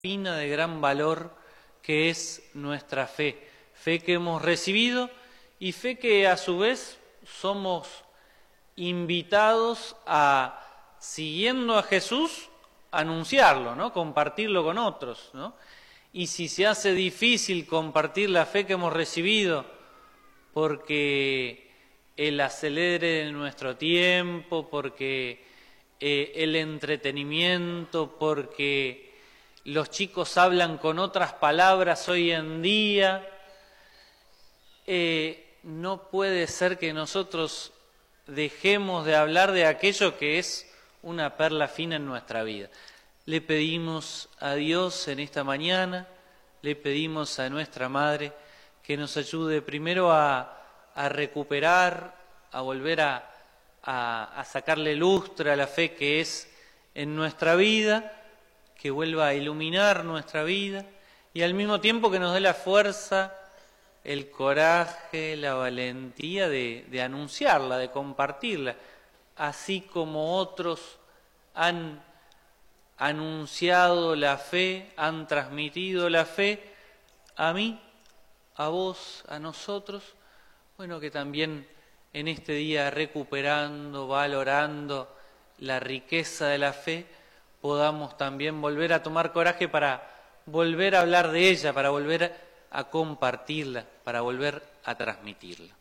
fina de gran valor que es nuestra fe, fe que hemos recibido y fe que a su vez somos invitados a, siguiendo a Jesús, anunciarlo, ¿no? Compartirlo con otros, ¿no? Y si se hace difícil compartir la fe que hemos recibido porque el acelere de nuestro tiempo, porque el entretenimiento, porque los chicos hablan con otras palabras hoy en día, no puede ser que nosotros dejemos de hablar de aquello que es una perla fina en nuestra vida. Le pedimos a Dios en esta mañana, le pedimos a nuestra Madre que nos ayude primero a recuperar, a volver a sacarle lustre a la fe que es en nuestra vida, que vuelva a iluminar nuestra vida y al mismo tiempo que nos dé la fuerza, el coraje, la valentía de anunciarla, de compartirla, así como otros han anunciado la fe, han transmitido la fe, a mí, a vos, a nosotros, bueno, que también en este día recuperando, valorando la riqueza de la fe, podamos también volver a tomar coraje para volver a hablar de ella, para volver a compartirla, para volver a transmitirla.